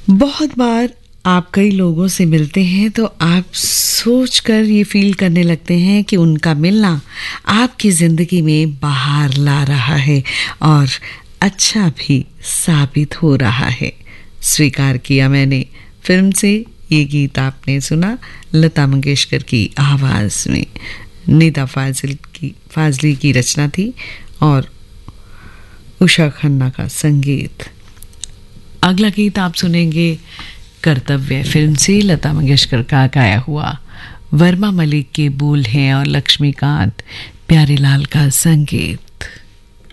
बहुत बार आप कई लोगों से मिलते हैं तो आप सोचकर ये फील करने लगते हैं कि उनका मिलना आपकी ज़िंदगी में बाहर ला रहा है और अच्छा भी साबित हो रहा है। स्वीकार किया मैंने फिल्म से ये गीत आपने सुना लता मंगेशकर की आवाज़ में। निदा फाजली की रचना थी और उषा खन्ना का संगीत। अगला गीत आप सुनेंगे कर्तव्य फिल्म से लता मंगेशकर का गाया हुआ। वर्मा मलिक के बोल हैं और लक्ष्मीकांत प्यारेलाल का संगीत।